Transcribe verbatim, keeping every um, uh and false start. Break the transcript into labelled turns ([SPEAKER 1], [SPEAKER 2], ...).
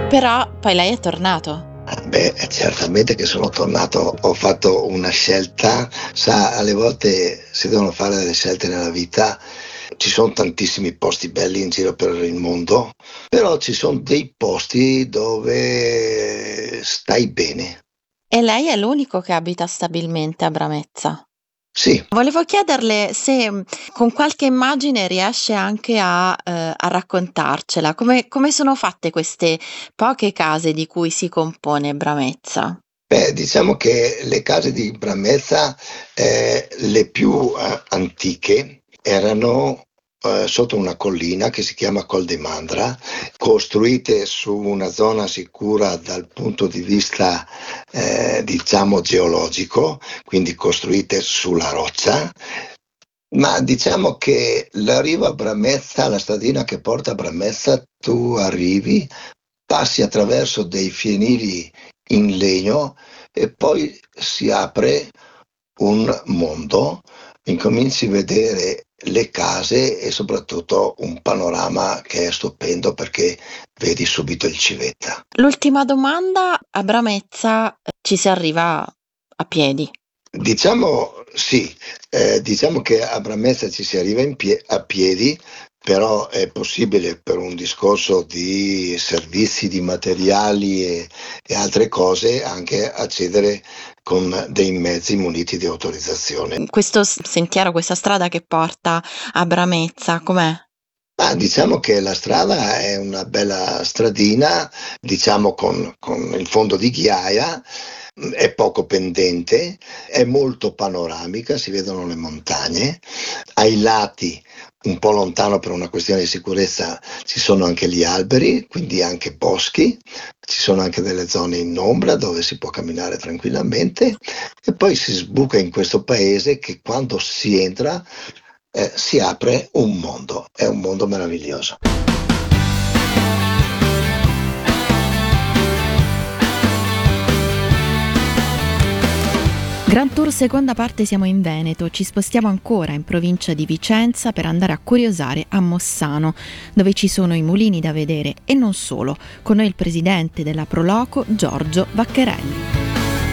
[SPEAKER 1] Però poi lei è tornato.
[SPEAKER 2] Beh, certamente che sono tornato, ho fatto una scelta, sa, alle volte si devono fare delle scelte nella vita, ci sono tantissimi posti belli in giro per il mondo, però ci sono dei posti dove stai bene.
[SPEAKER 1] E lei è l'unico che abita stabilmente a Bramezza.
[SPEAKER 2] Sì.
[SPEAKER 1] Volevo chiederle se mh, con qualche immagine riesce anche a, eh, a raccontarcela, come, come sono fatte queste poche case di cui si compone Bramezza?
[SPEAKER 2] Beh, diciamo che le case di Bramezza, eh, le più eh, antiche, erano eh, sotto una collina che si chiama Col de Mandra, costruite su una zona sicura dal punto di vista, eh, diciamo, geologico, quindi costruite sulla roccia. Ma diciamo che l'arrivo a Bramezza, la stradina che porta a Bramezza, tu arrivi, passi attraverso dei fienili in legno e poi si apre un mondo, incominci a vedere le case e soprattutto un panorama che è stupendo perché vedi subito il Civetta.
[SPEAKER 1] L'ultima domanda, a Bramezza eh, ci si arriva a piedi.
[SPEAKER 2] Diciamo sì, eh, diciamo che a Bramezza ci si arriva in pie- a piedi, però è possibile per un discorso di servizi, di materiali e, e altre cose anche accedere con dei mezzi muniti di autorizzazione.
[SPEAKER 1] Questo s- sentiero, questa strada che porta a Bramezza, com'è?
[SPEAKER 2] Ma diciamo che la strada è una bella stradina, diciamo con, con il fondo di ghiaia, mh, è poco pendente, è molto panoramica, si vedono le montagne, ai lati, un po' lontano per una questione di sicurezza, ci sono anche gli alberi, quindi anche boschi, ci sono anche delle zone in ombra dove si può camminare tranquillamente e poi si sbuca in questo paese che quando si entra eh, si apre un mondo, è un mondo meraviglioso.
[SPEAKER 1] Grand Tour seconda parte, siamo in Veneto, ci spostiamo ancora in provincia di Vicenza per andare a curiosare a Mossano, dove ci sono i mulini da vedere e non solo, con noi il presidente della Proloco, Giorgio Vaccherelli.